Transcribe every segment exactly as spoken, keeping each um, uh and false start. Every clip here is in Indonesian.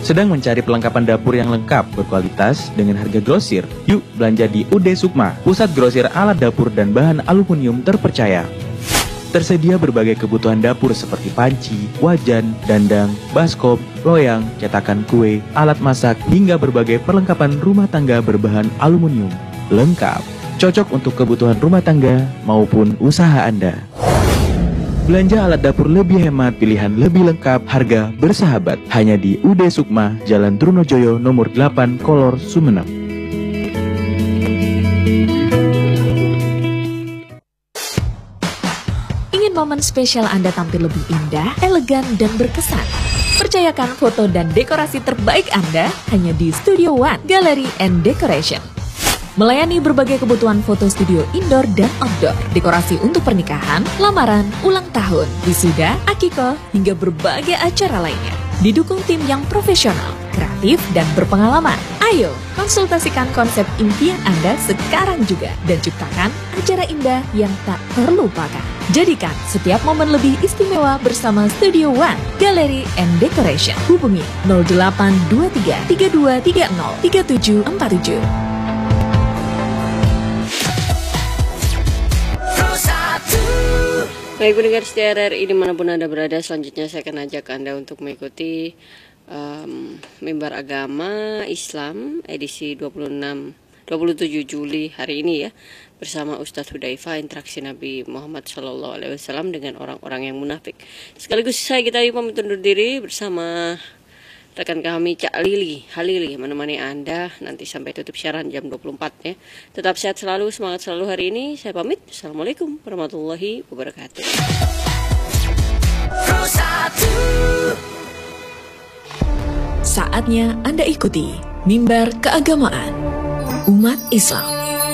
Sedang mencari perlengkapan dapur yang lengkap, berkualitas, dengan harga grosir? Yuk belanja di U D Sukma, pusat grosir alat dapur dan bahan aluminium terpercaya. Tersedia berbagai kebutuhan dapur seperti panci, wajan, dandang, baskom, loyang, cetakan kue, alat masak, hingga berbagai perlengkapan rumah tangga berbahan aluminium. Lengkap, cocok untuk kebutuhan rumah tangga maupun usaha Anda. Belanja alat dapur lebih hemat, pilihan lebih lengkap, harga bersahabat. Hanya di U D Sukma, Jalan Trunojoyo nomor delapan, Kolor, Sumeneb. Ingin momen spesial Anda tampil lebih indah, elegan, dan berkesan? Percayakan foto dan dekorasi terbaik Anda hanya di Studio One Gallery and Decoration. Melayani berbagai kebutuhan foto studio indoor dan outdoor, dekorasi untuk pernikahan, lamaran, ulang tahun, wisuda, akikah, hingga berbagai acara lainnya. Didukung tim yang profesional, kreatif, dan berpengalaman. Ayo, konsultasikan konsep impian Anda sekarang juga dan ciptakan acara indah yang tak terlupakan. Jadikan setiap momen lebih istimewa bersama Studio One Gallery and Decoration. Hubungi nol delapan dua tiga tiga dua tiga nol tiga tujuh empat tujuh. Baik pendengar setia R R I dimanapun Anda berada, selanjutnya saya akan ajak Anda untuk mengikuti um, mimbar agama Islam edisi dua puluh enam dua puluh tujuh Juli hari ini ya, bersama Ustadz Hudzaifah, interaksi Nabi Muhammad shallallahu alaihi wasallam dengan orang-orang yang munafik. Sekaligus saya kita pamit undur diri bersama rekan kami Cak Lili, Halili menemani Anda nanti sampai tutup siaran jam dua puluh empat ya. Tetap sehat selalu, semangat selalu hari ini. Saya pamit. Assalamualaikum warahmatullahi wabarakatuh. Saatnya Anda ikuti mimbar keagamaan umat Islam.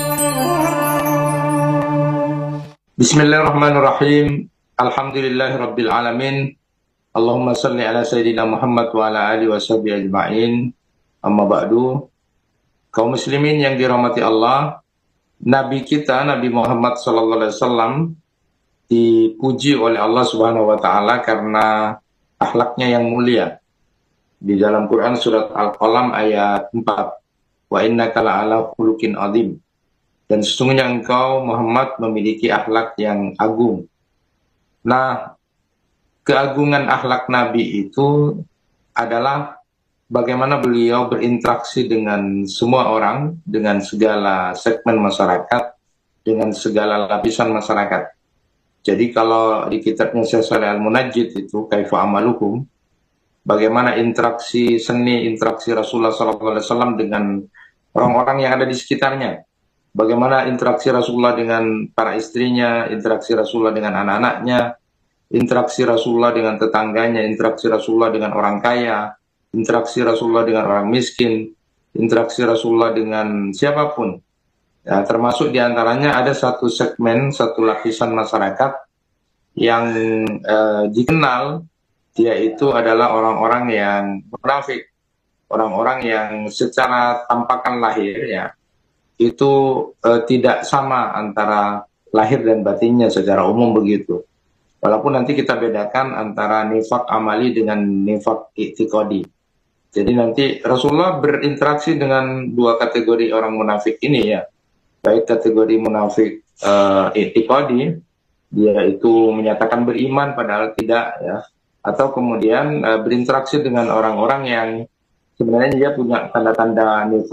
Bismillahirrahmanirrahim. Alhamdulillahirabbil alamin. Allahumma salli ala Sayyidina Muhammad wa ala alihi wa sahbihi ajma'in. Amma ba'du. Kaum muslimin yang dirahmati Allah, Nabi kita, Nabi Muhammad sallallahu alaihi wasallam, dipuji oleh Allah subhanahu wa ta'ala karena akhlaknya yang mulia. Di dalam Quran surat Al-Qalam ayat empat. Wa innaka la'ala khuluqin azim. Dan sesungguhnya engkau Muhammad memiliki akhlak yang agung. Nah, keagungan akhlak Nabi itu adalah bagaimana beliau berinteraksi dengan semua orang, dengan segala segmen masyarakat, dengan segala lapisan masyarakat. Jadi kalau di kitabnya Syekh Shalih Al-Munajjid itu, Kaifa Amalukum, bagaimana interaksi seni, interaksi Rasulullah shallallahu alaihi wasallam dengan orang-orang yang ada di sekitarnya. Bagaimana interaksi Rasulullah dengan para istrinya, interaksi Rasulullah dengan anak-anaknya, interaksi Rasulullah dengan tetangganya, interaksi Rasulullah dengan orang kaya, interaksi Rasulullah dengan orang miskin, interaksi Rasulullah dengan siapapun. Ya, termasuk diantaranya ada satu segmen, satu lapisan masyarakat yang eh, dikenal, dia itu adalah orang-orang yang munafik, orang-orang yang secara tampakan lahir ya itu eh, tidak sama antara lahir dan batinnya secara umum begitu. Walaupun nanti kita bedakan antara nifak amali dengan nifak i'tiqadi. Jadi nanti Rasulullah berinteraksi dengan dua kategori orang munafik ini ya. Baik kategori munafik uh, i'tiqadi, dia itu menyatakan beriman padahal tidak ya. Atau kemudian uh, berinteraksi dengan orang-orang yang sebenarnya dia punya tanda-tanda nifak